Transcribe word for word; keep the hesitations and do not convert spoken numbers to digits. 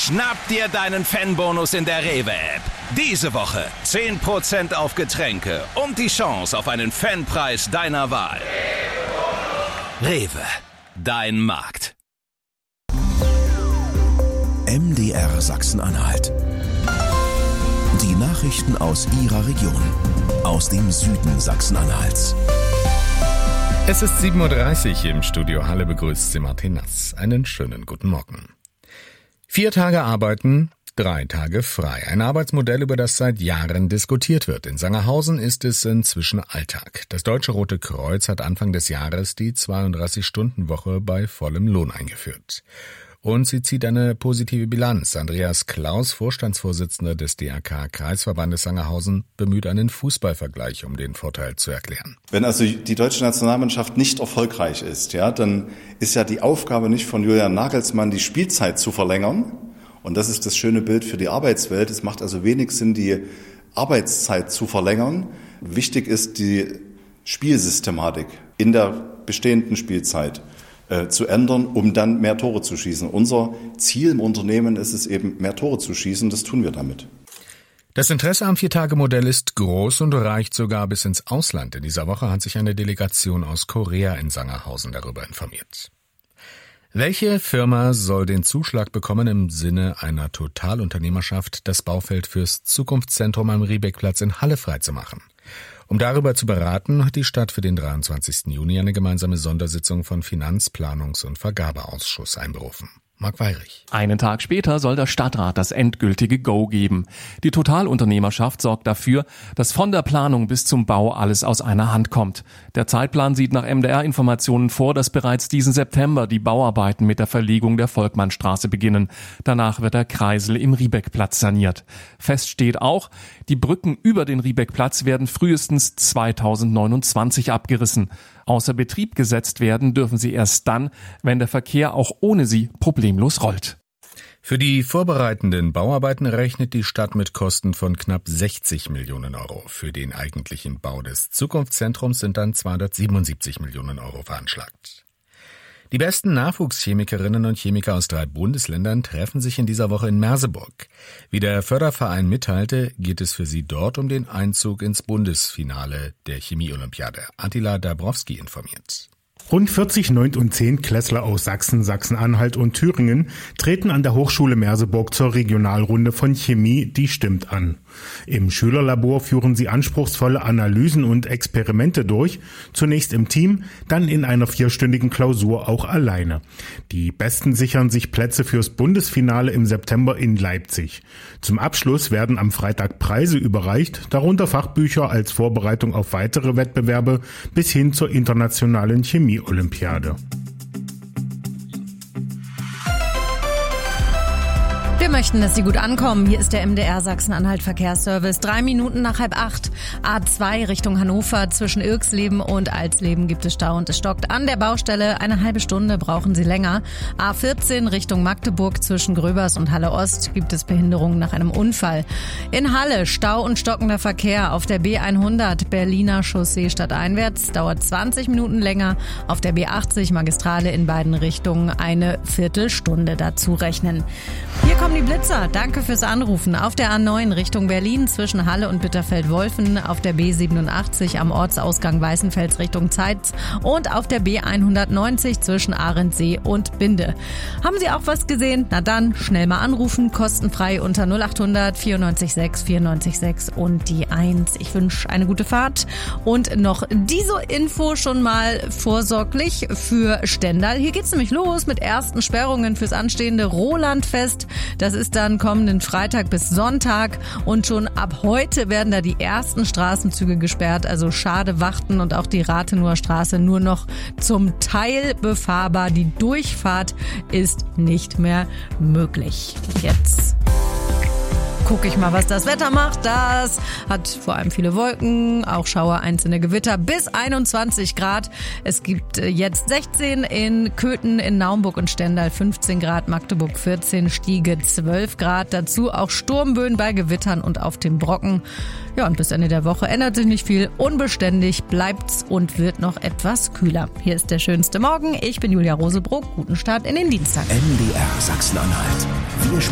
Schnapp dir deinen Fanbonus in der Rewe-App. Diese Woche zehn Prozent auf Getränke und die Chance auf einen Fanpreis deiner Wahl. Rewe, dein Markt. M D R Sachsen-Anhalt. Die Nachrichten aus Ihrer Region, aus dem Süden Sachsen-Anhalts. Es ist sieben Uhr dreißig, im Studio Halle begrüßt Sie Martin Nass. Einen schönen guten Morgen. Vier Tage arbeiten, drei Tage frei. Ein Arbeitsmodell, über das seit Jahren diskutiert wird. In Sangerhausen ist es inzwischen Alltag. Das Deutsche Rote Kreuz hat Anfang des Jahres die zweiunddreißig-Stunden-Woche bei vollem Lohn eingeführt. Und sie zieht eine positive Bilanz. Andreas Klaus, Vorstandsvorsitzender des D R K-Kreisverbandes Sangerhausen, bemüht einen Fußballvergleich, um den Vorteil zu erklären. Wenn also die deutsche Nationalmannschaft nicht erfolgreich ist, ja, dann ist ja die Aufgabe nicht von Julian Nagelsmann, die Spielzeit zu verlängern. Und das ist das schöne Bild für die Arbeitswelt. Es macht also wenig Sinn, die Arbeitszeit zu verlängern. Wichtig ist die Spielsystematik in der bestehenden Spielzeit zu ändern, um dann mehr Tore zu schießen. Unser Ziel im Unternehmen ist es eben, mehr Tore zu schießen. Das tun wir damit. Das Interesse am Vier-Tage-Modell ist groß und reicht sogar bis ins Ausland. In dieser Woche hat sich eine Delegation aus Korea in Sangerhausen darüber informiert. Welche Firma soll den Zuschlag bekommen, im Sinne einer Totalunternehmerschaft das Baufeld fürs Zukunftszentrum am Riebeckplatz in Halle freizumachen? Um darüber zu beraten, hat die Stadt für den dreiundzwanzigsten Juni eine gemeinsame Sondersitzung von Finanz-, Planungs- und Vergabeausschuss einberufen. Marc Weyrich. Einen Tag später soll der Stadtrat das endgültige Go geben. Die Totalunternehmerschaft sorgt dafür, dass von der Planung bis zum Bau alles aus einer Hand kommt. Der Zeitplan sieht nach M D R-Informationen vor, dass bereits diesen September die Bauarbeiten mit der Verlegung der Volkmannstraße beginnen. Danach wird der Kreisel im Riebeckplatz saniert. Fest steht auch, die Brücken über den Riebeckplatz werden frühestens zweitausendneunundzwanzig abgerissen. Außer Betrieb gesetzt werden dürfen sie erst dann, wenn der Verkehr auch ohne sie problemlos rollt. Für die vorbereitenden Bauarbeiten rechnet die Stadt mit Kosten von knapp sechzig Millionen Euro. Für den eigentlichen Bau des Zukunftszentrums sind dann zweihundertsiebenundsiebzig Millionen Euro veranschlagt. Die besten Nachwuchschemikerinnen und Chemiker aus drei Bundesländern treffen sich in dieser Woche in Merseburg. Wie der Förderverein mitteilte, geht es für sie dort um den Einzug ins Bundesfinale der Chemie-Olympiade. Attila Dabrowski informiert. Rund vierzig Neunt- und Zehntklässler aus Sachsen, Sachsen-Anhalt und Thüringen treten an der Hochschule Merseburg zur Regionalrunde von Chemie Die stimmt an. Im Schülerlabor führen sie anspruchsvolle Analysen und Experimente durch, zunächst im Team, dann in einer vierstündigen Klausur auch alleine. Die Besten sichern sich Plätze fürs Bundesfinale im September in Leipzig. Zum Abschluss werden am Freitag Preise überreicht, darunter Fachbücher als Vorbereitung auf weitere Wettbewerbe bis hin zur internationalen Chemie-Olympiade. Wir möchten, dass Sie gut ankommen. Hier ist der M D R Sachsen-Anhalt Verkehrsservice. Drei Minuten nach halb acht. A zwei Richtung Hannover. Zwischen Irxleben und Alsleben gibt es Stau und es stockt an der Baustelle. Eine halbe Stunde brauchen Sie länger. A vierzehn Richtung Magdeburg. Zwischen Gröbers und Halle Ost gibt es Behinderungen nach einem Unfall. In Halle Stau und stockender Verkehr. Auf der B hundert Berliner Chaussee stadteinwärts dauert zwanzig Minuten länger. Auf der B achtzig Magistrale in beiden Richtungen eine Viertelstunde dazu rechnen. Hier kommen die Blitzer. Danke fürs Anrufen. Auf der A neun Richtung Berlin zwischen Halle und Bitterfeld-Wolfen, auf der B siebenundachtzig am Ortsausgang Weißenfels Richtung Zeitz und auf der B hundertneunzig zwischen Arendsee und Binde. Haben Sie auch was gesehen? Na dann, schnell mal anrufen, kostenfrei unter null achthundert vierundneunzig sechs vierundneunzig sechs und die eins. Ich wünsche eine gute Fahrt und noch diese Info schon mal vorsorglich für Stendal. Hier geht's nämlich los mit ersten Sperrungen fürs anstehende Rolandfest. Das ist dann kommenden Freitag bis Sonntag und schon ab heute werden da die ersten Straßenzüge gesperrt. Also Schade, Wachten und auch die Rathenuer Straße nur noch zum Teil befahrbar. Die Durchfahrt ist nicht mehr möglich. Jetzt gucke ich mal, was das Wetter macht. Das hat vor allem viele Wolken, auch Schauer, einzelne Gewitter bis einundzwanzig Grad. Es gibt jetzt sechzehn in Köthen, in Naumburg und Stendal, fünfzehn Grad, Magdeburg vierzehn, Stiege zwölf Grad. Dazu auch Sturmböen bei Gewittern und auf dem Brocken. Ja, und bis Ende der Woche ändert sich nicht viel. Unbeständig bleibt's und wird noch etwas kühler. Hier ist der schönste Morgen. Ich bin Julia Rosebrock. Guten Start in den Dienstag. M D R Sachsen-Anhalt. Wir